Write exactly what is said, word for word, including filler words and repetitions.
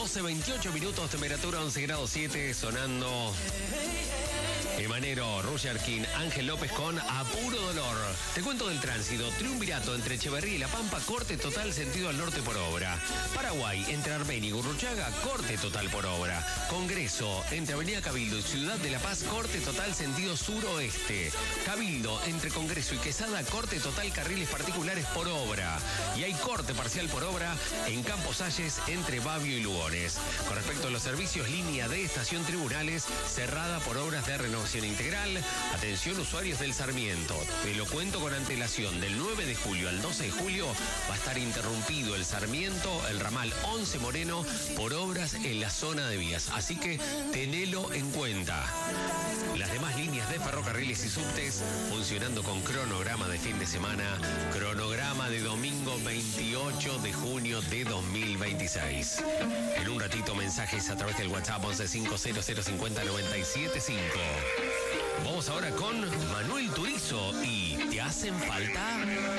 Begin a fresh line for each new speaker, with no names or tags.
doce, veintiocho minutos, temperatura once grados siete, sonando Emanero, Roger King, Ángel López con A Puro Dolor. Te cuento del tránsito. Triunvirato entre Echeverría y La Pampa, corte total sentido al norte por obra. Paraguay, entre Armenia y Gurruchaga, corte total por obra. Congreso, entre Avenida Cabildo y Ciudad de La Paz, corte total sentido suroeste. Cabildo, entre Congreso y Quesada, corte total carriles particulares por obra. Y hay corte parcial por obra en Campos Salles, entre Babio y Lugones. Con respecto a los servicios, línea de estación Tribunales, cerrada por obras de renovación integral. Atención usuarios del Sarmiento. Te lo cuento con antelación. Del nueve de julio al doce de julio va a estar interrumpido el Sarmiento, el ramal once Moreno, por obras en la zona de vías. Así que tenelo en cuenta. Las demás líneas de ferrocarriles y subtes funcionando con cronograma de fin de semana. Cronograma de domingo veintiocho de junio de dos mil veintiséis. En un ratito mensajes a través del WhatsApp once cinco cero cero cincuenta noventa y siete cinco. Vamos ahora con Manuel Turizo y ¿Te hacen falta?